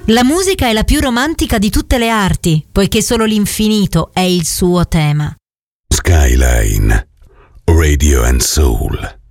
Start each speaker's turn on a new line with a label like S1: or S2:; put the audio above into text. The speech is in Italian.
S1: La musica è la più romantica di tutte le arti, poiché solo l'infinito è il suo tema.
S2: Skyline, Radio and Soul.